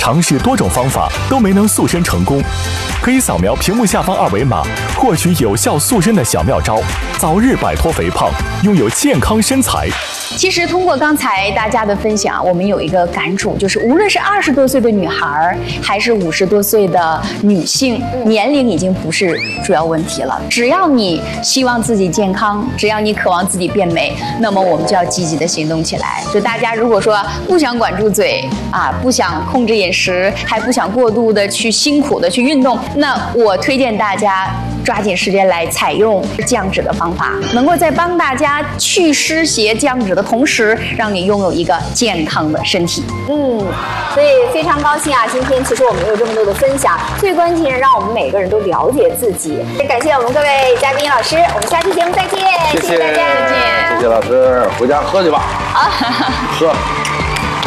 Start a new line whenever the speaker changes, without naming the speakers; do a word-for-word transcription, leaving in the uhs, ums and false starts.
尝试多种方法都没能塑身成功，可以扫描屏幕下方二维码，获取有效塑身的小妙招，早日摆脱肥胖，拥有健康身材。
其实通过刚才大家的分享，我们有一个感触，就是无论是二十多岁的女孩，还是五十多岁的女性，年龄已经不是主要问题了。只要你希望自己健康，只要你渴望自己变美，那么我们就要积极的行动起来。就大家如果说不想管住嘴啊，不想控制饮食，还不想过度的去辛苦的去运动，那我推荐大家抓紧时间来采用降脂的方法，能够在帮大家去湿邪降脂的同时，让你拥有一个健康的身体。
嗯，所以非常高兴啊！今天其实我们有这么多的分享，最关键是让我们每个人都了解自己。也感谢我们各位嘉宾老师，我们下期节目再见，
谢谢
谢谢大家，
谢谢老师，回家喝去吧。
好，
喝。